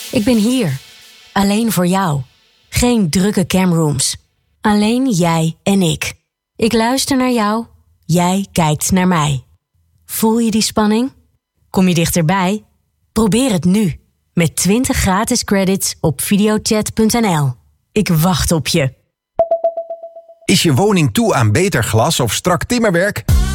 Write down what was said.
Ik ben hier. Alleen voor jou. Geen drukke camrooms. Alleen jij en ik. Ik luister naar jou. Jij kijkt naar mij. Voel je die spanning? Kom je dichterbij? Probeer het nu. Met 20 gratis credits op videochat.nl. Ik wacht op je. Is je woning toe aan beter glas of strak timmerwerk?